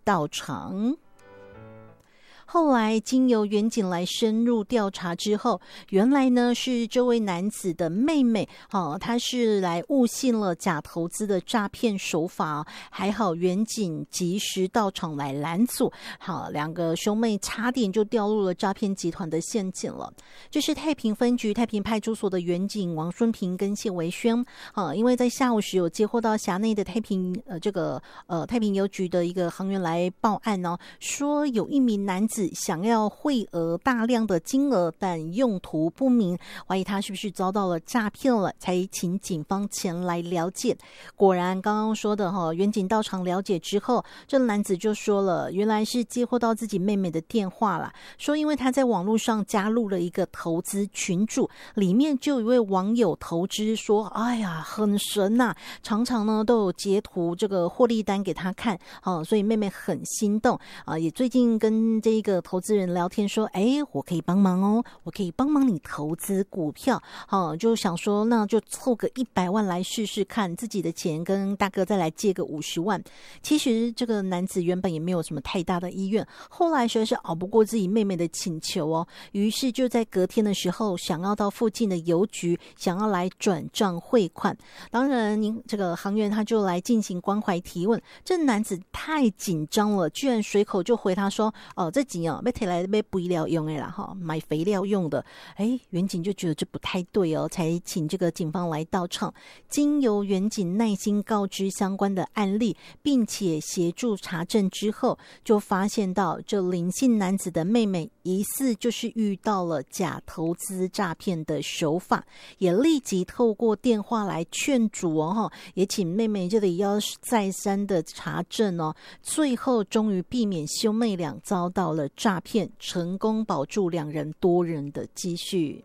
到场。后来经由员警来深入调查之后，原来呢是这位男子的妹妹，他是来误信了假投资的诈骗手法，还好员警及时到场来拦阻，好，两个兄妹差点就掉入了诈骗集团的陷阱了。这是太平分局太平派出所的员警王顺平跟谢维轩，因为在下午时有接获到辖内的太平太平邮局的一个行员来报案哦，说有一名男子想要汇额大量的金额，但用途不明，怀疑他是不是遭到了诈骗了，才请警方前来了解。果然刚刚说的员警到场了解之后，这男子就说了，原来是接获到自己妹妹的电话啦，说因为他在网络上加入了一个投资群组，里面就有一位网友投资说，哎呀很神啊，常常呢都有截图这个获利单给他看，所以妹妹很心动也最近跟这个投资人聊天说，我可以帮忙哦，我可以帮忙你投资股票，就想说那就凑个100万来试试看，自己的钱跟大哥再来借个50万。其实这个男子原本也没有什么太大的意愿，后来实在是熬不过自己妹妹的请求哦，于是就在隔天的时候想要到附近的邮局想要来转账汇款。当然这个行员他就来进行关怀提问，这男子太紧张了，居然随口就回他说，这钱要提来买肥料用的啦，买肥料用的。员警就觉得这不太对哦，才请这个警方来到场，经由员警耐心告知相关的案例，并且协助查证之后，就发现到这林姓男子的妹妹疑似就是遇到了假投资诈骗的手法，也立即透过电话来劝阻也请妹妹这里要再三的查证最后终于避免兄妹俩遭到了诈骗，成功保住两人多人的积蓄。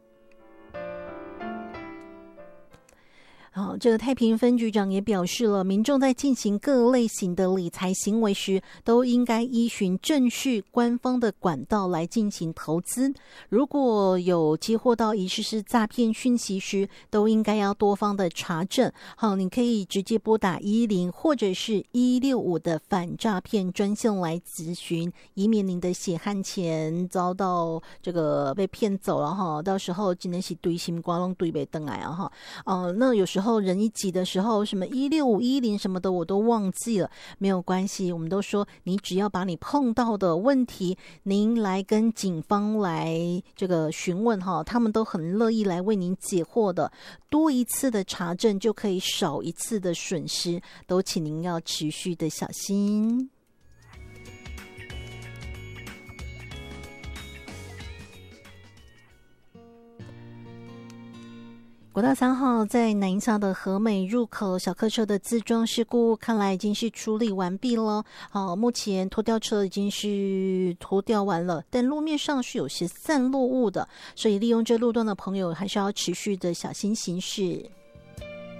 这个太平分局长也表示了，民众在进行各类型的理财行为时，都应该依循正式官方的管道来进行投资。如果有接获到疑似是诈骗讯息时，都应该要多方的查证。你可以直接拨打110或者是165的反诈骗专线来咨询，以免您的血汗钱遭到这个被骗走了到时候真的是堆心瓜拢堆不回来那有时候人一急的时候，什么165、110什么的我都忘记了，没有关系，我们都说你只要把你碰到的问题，您来跟警方来这个询问他们都很乐意来为您解惑的。多一次的查证就可以少一次的损失，都请您要持续的小心。国道3号在南沙的和美入口小客车的自撞事故，看来已经是处理完毕了。目前拖吊车已经是拖吊完了，但路面上是有些散落物的，所以利用这路段的朋友还是要持续的小心行驶。